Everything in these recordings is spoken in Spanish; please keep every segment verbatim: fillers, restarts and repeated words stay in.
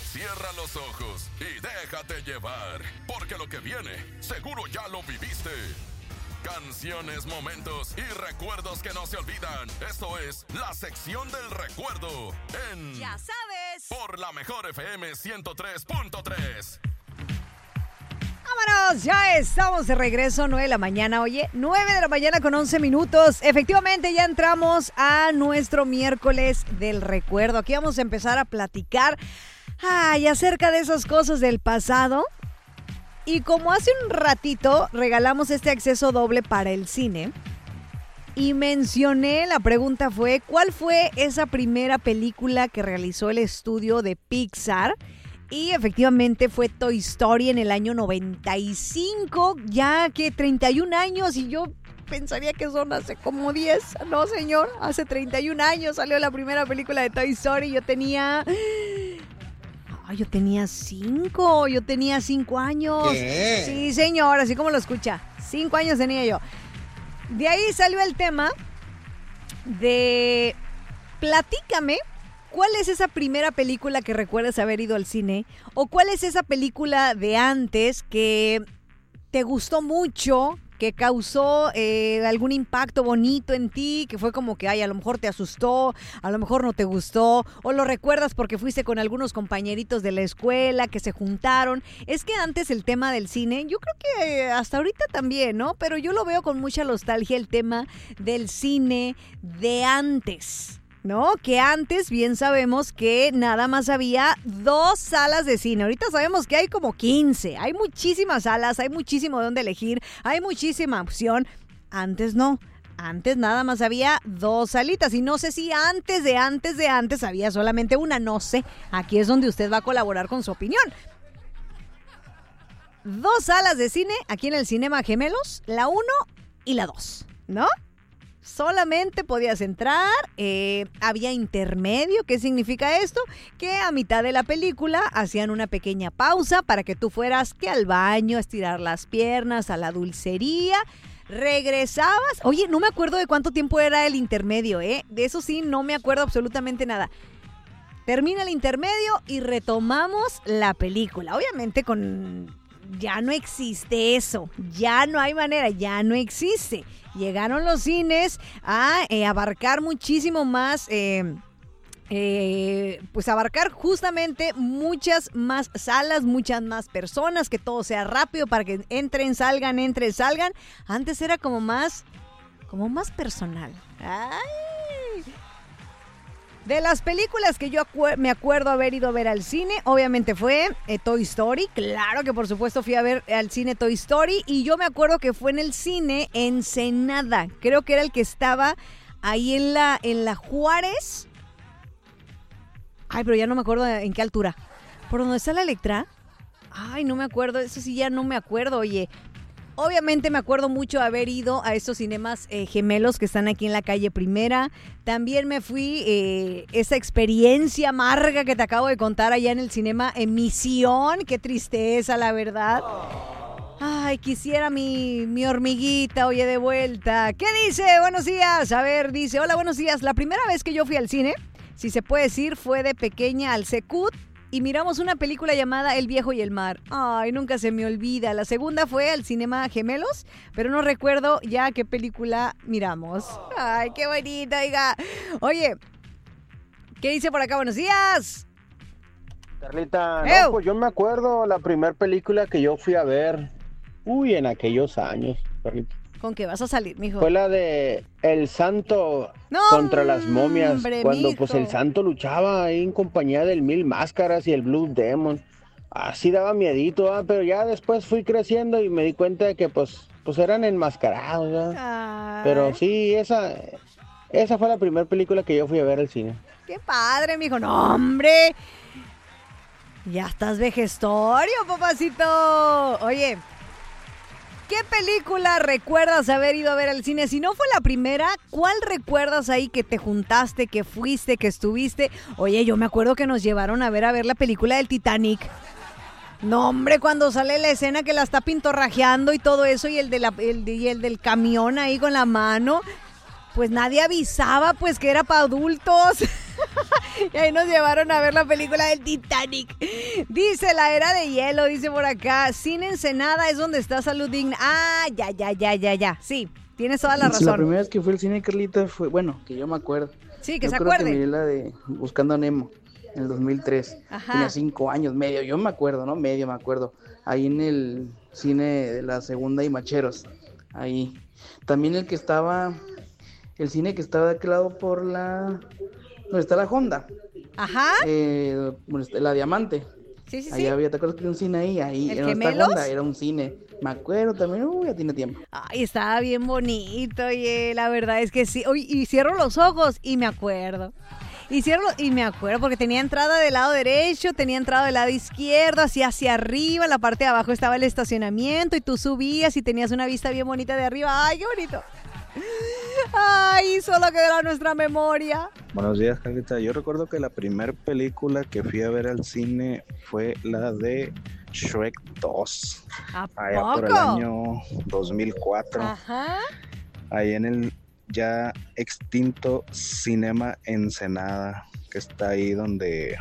Cierra los ojos y déjate llevar, porque lo que viene seguro ya lo viviste. Canciones, momentos y recuerdos que no se olvidan. Esto es la sección del recuerdo en... Ya sabes. Por la mejor F M ciento tres punto tres. ¡Vámonos! Ya estamos de regreso, nueve de la mañana. Oye, nueve de la mañana con once minutos. Efectivamente, ya entramos a nuestro miércoles del recuerdo. Aquí vamos a empezar a platicar ay, acerca de esas cosas del pasado. Y como hace un ratito regalamos este acceso doble para el cine y mencioné, la pregunta fue, ¿cuál fue esa primera película que realizó el estudio de Pixar? Y efectivamente fue Toy Story en el año noventa y cinco, ya que treinta y un años, y yo pensaría que son hace como diez. No, señor, hace treinta y un años salió la primera película de Toy Story. Yo tenía... Ay, yo tenía cinco, yo tenía cinco años. ¿Qué? Sí, señor, así como lo escucha. Cinco años tenía yo. De ahí salió el tema de... Platícame, ¿cuál es esa primera película que recuerdas haber ido al cine? ¿O cuál es esa película de antes que te gustó mucho, que causó eh, algún impacto bonito en ti, que fue como que, ay, a lo mejor te asustó, a lo mejor no te gustó, o lo recuerdas porque fuiste con algunos compañeritos de la escuela que se juntaron? Es que antes el tema del cine, yo creo que hasta ahorita también, ¿no? Pero yo lo veo con mucha nostalgia, el tema del cine de antes, ¿no? Que antes bien sabemos que nada más había dos salas de cine. Ahorita sabemos que hay como quince. Hay muchísimas salas, hay muchísimo de dónde elegir, hay muchísima opción. Antes no. Antes nada más había dos salitas. Y no sé si antes de antes de antes había solamente una. No sé. Aquí es donde usted va a colaborar con su opinión. Dos salas de cine aquí en el Cinema Gemelos. La uno y la dos, ¿no? Solamente podías entrar, eh, había intermedio. ¿Qué significa esto? Que a mitad de la película hacían una pequeña pausa para que tú fueras que al baño, a estirar las piernas, a la dulcería, regresabas. Oye, no me acuerdo de cuánto tiempo era el intermedio, ¿eh? De eso sí, no me acuerdo absolutamente nada. Termina el intermedio y retomamos la película. Obviamente con... Ya no existe eso, ya no hay manera, ya no existe. Llegaron los cines a eh, abarcar muchísimo más, eh, eh, pues abarcar justamente muchas más salas, muchas más personas, que todo sea rápido para que entren, salgan, entren, salgan. Antes era como más, como más personal. Ay. De las películas que yo acu- me acuerdo haber ido a ver al cine, obviamente fue eh, Toy Story. Claro que por supuesto fui a ver al cine Toy Story. Y yo me acuerdo que fue en el cine Ensenada. Creo que era el que estaba ahí en la, en la Juárez. Ay, pero ya no me acuerdo en qué altura. ¿Por dónde está la Electra? Ay, no me acuerdo. Eso sí ya no me acuerdo, oye. Obviamente me acuerdo mucho haber ido a estos cinemas eh, gemelos que están aquí en la calle Primera. También me fui eh, esa experiencia amarga que te acabo de contar allá en el cinema Emisión. Qué tristeza, la verdad. Ay, quisiera mi, mi hormiguita, oye, de vuelta. ¿Qué dice? Buenos días. A ver, dice, hola, buenos días. La primera vez que yo fui al cine, si se puede decir, fue de pequeña al Secut. Y miramos una película llamada El Viejo y el Mar. Ay, nunca se me olvida. La segunda fue al Cinema Gemelos, pero no recuerdo ya qué película miramos. Ay, qué bonita, oiga. Oye, ¿qué dice por acá? Buenos días. Carlita, ¡Ew! no, pues yo me acuerdo la primera película que yo fui a ver. Uy, en aquellos años, Carlita. ¿Con qué vas a salir, mijo? Fue la de El Santo No, contra las momias. hombre, Cuando mijo. pues el Santo luchaba ahí en compañía del Mil Máscaras y el Blue Demon. Así daba miedito, ¿ah? Pero ya después fui creciendo y me di cuenta de que pues, pues eran enmascarados, ¿verdad? Ay, Pero sí, esa, esa fue la primera película que yo fui a ver al cine. qué padre, mijo. No, hombre. Ya estás vejestorio, papacito. Oye, ¿qué película recuerdas haber ido a ver al cine? Si no fue la primera, ¿cuál recuerdas ahí que te juntaste, que fuiste, que estuviste? Oye, yo me acuerdo que nos llevaron a ver a ver la película del Titanic. No, hombre, cuando sale la escena que la está pintorrajeando y todo eso, y el, de la, el, de, y el del camión ahí con la mano. pues nadie avisaba pues que era para adultos. Y ahí nos llevaron a ver la película del Titanic. Dice La Era de Hielo, dice por acá. Cine Ensenada es donde está Salud Digna. Ah, ya, ya, ya, ya, ya. Sí, tienes toda la razón. La primera vez que fue al cine, Carlita, fue, bueno, que yo me acuerdo. Sí, que yo se creo acuerde. Que miré la de Buscando a Nemo en el dos mil tres. Ajá. Tenía cinco años, medio, yo me acuerdo, ¿no? Medio me acuerdo. Ahí en el cine de la Segunda y Macheros. Ahí. También el que estaba, el cine que estaba de aquel lado por la, donde está la Honda. Ajá. Eh, la Diamante. Sí, sí, Ahí sí. había, ¿te acuerdas que era un cine ahí? Ahí, ¿El en donde está Gemelos? Honda, era un cine. Me acuerdo también, uy, ya tiene tiempo. Ay, estaba bien bonito, oye, la verdad es que sí. Oye, y cierro los ojos y me acuerdo. Y cierro y me acuerdo porque tenía entrada del lado derecho, tenía entrada del lado izquierdo, así hacia arriba, en la parte de abajo estaba el estacionamiento y tú subías y tenías una vista bien bonita de arriba. ¡Ay, qué bonito! ¡Ay, solo queda nuestra memoria! Buenos días, Carlita. Yo recuerdo que la primera película que fui a ver al cine fue la de Shrek dos. ¿A Allá poco? por el año dos mil cuatro. Ajá. Ahí en el ya extinto Cinema Ensenada, que está ahí donde,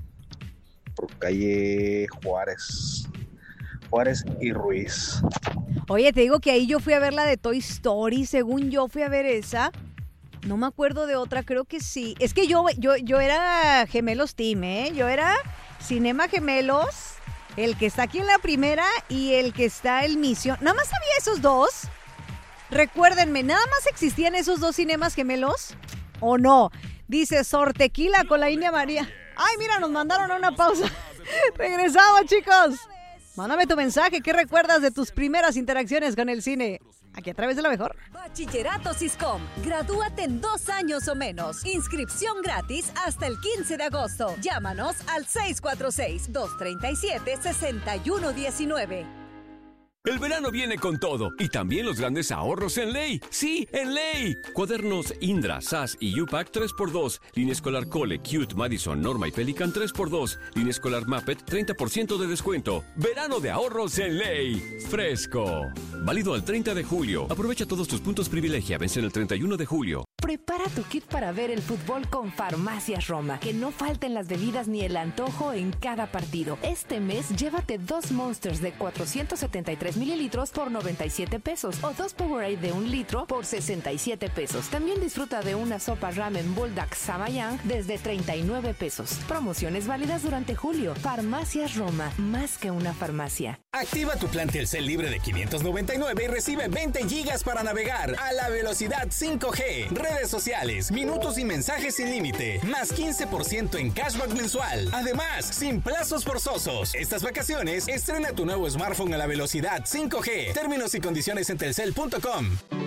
por calle Juárez. Juárez y Ruiz. Oye, te digo que ahí yo fui a ver la de Toy Story, según yo fui a ver esa. No me acuerdo de otra, creo que sí. Es que yo, yo, yo era Gemelos Team, ¿eh? Yo era Cinema Gemelos, el que está aquí en la primera y el que está en Misión. ¿Nada más había esos dos? Recuérdenme, ¿nada más existían esos dos cinemas gemelos? ¿O no? Dice Sortequila con la India María. Ay, mira, nos mandaron a una pausa. Regresamos, chicos. Mándame tu mensaje, ¿qué recuerdas de tus primeras interacciones con el cine? Aquí a través de La Mejor. Bachillerato Siscom. Gradúate en dos años o menos. Inscripción gratis hasta el quince de agosto. Llámanos al seis cuatro seis, dos tres siete, seis uno uno nueve. El verano viene con todo y también los grandes ahorros en Ley. ¡Sí, en Ley! Cuadernos Indra, S A S y U PAC tres por dos. Línea escolar Cole, Cute, Madison, Norma y Pelican tres por dos. Línea escolar Muppet treinta por ciento de descuento. Verano de ahorros en Ley. Fresco. Válido al treinta de julio. Aprovecha todos tus puntos privilegia. Vence el treinta y uno de julio. Prepara tu kit para ver el fútbol con Farmacias Roma. Que no falten las bebidas ni el antojo en cada partido. Este mes, llévate dos Monsters de cuatrocientos setenta y tres mililitros por noventa y siete pesos o dos Powerade de un litro por sesenta y siete pesos. También disfruta de una sopa ramen Bulldog Samayang desde treinta y nueve pesos. Promociones válidas durante julio. Farmacias Roma, más que una farmacia. Activa tu plan Telcel libre de quinientos noventa y nueve y recibe veinte gigas para navegar a la velocidad cinco G. Redes sociales, minutos y mensajes sin límite, más quince por ciento en cashback mensual. Además, sin plazos forzosos. Estas vacaciones, estrena tu nuevo smartphone a la velocidad cinco G. Términos y condiciones en telcel punto com.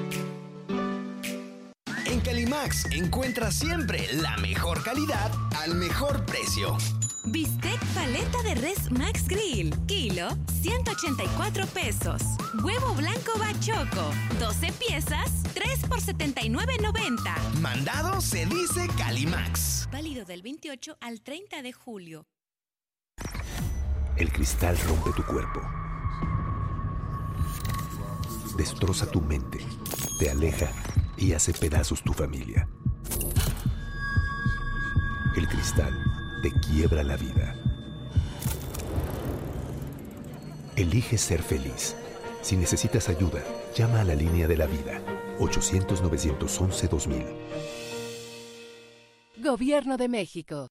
En Calimax encuentras siempre la mejor calidad al mejor precio. Bistec paleta de res Max Grill, kilo, ciento ochenta y cuatro pesos. Huevo blanco bachoco, doce piezas, tres por setenta y nueve noventa. Mandado se dice Calimax. Válido del veintiocho al treinta de julio. El cristal rompe tu cuerpo. Destroza tu mente, te aleja y hace pedazos tu familia. El cristal te quiebra la vida. Elige ser feliz. Si necesitas ayuda, llama a la línea de la vida. ochocientos, novecientos once, dos mil. Gobierno de México.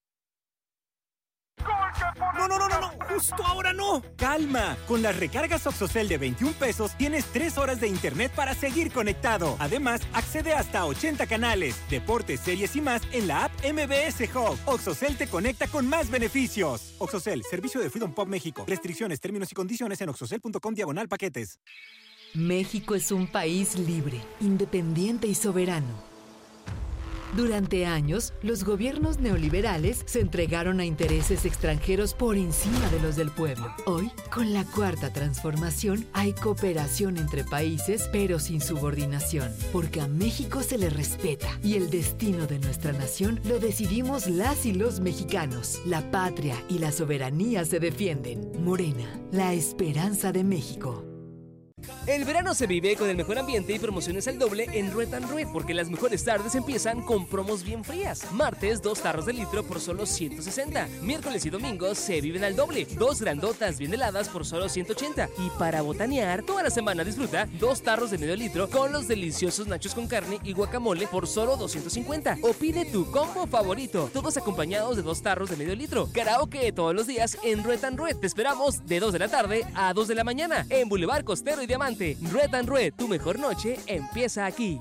No, no, no, no, no, justo ahora no. Calma, con las recargas Oxocel de veintiún pesos tienes tres horas de internet para seguir conectado. Además, accede hasta a ochenta canales, deportes, series y más en la app M B S Hub. Oxocel te conecta con más beneficios. Oxocel, servicio de Freedom Pop México. Restricciones, términos y condiciones en oxocel punto com diagonal paquetes. México es un país libre, independiente y soberano. Durante años, los gobiernos neoliberales se entregaron a intereses extranjeros por encima de los del pueblo. Hoy, con la Cuarta Transformación, hay cooperación entre países, pero sin subordinación, porque a México se le respeta y el destino de nuestra nación lo decidimos las y los mexicanos. La patria y la soberanía se defienden. Morena, la esperanza de México. El verano se vive con el mejor ambiente y promociones al doble en Red and Red, porque las mejores tardes empiezan con promos bien frías. Martes, dos tarros de litro por solo ciento sesenta. Miércoles y domingos se viven al doble. Dos grandotas bien heladas por solo ciento ochenta. Y para botanear, toda la semana disfruta dos tarros de medio litro con los deliciosos nachos con carne y guacamole por solo doscientos cincuenta. O pide tu combo favorito, todos acompañados de dos tarros de medio litro. Karaoke todos los días en Red and Red. Te esperamos de dos de la tarde a dos de la mañana en Boulevard Costero y Diamante. Red and Red, tu mejor noche empieza aquí.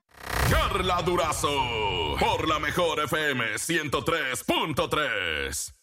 Carla Durazo, por la mejor F M ciento tres punto tres.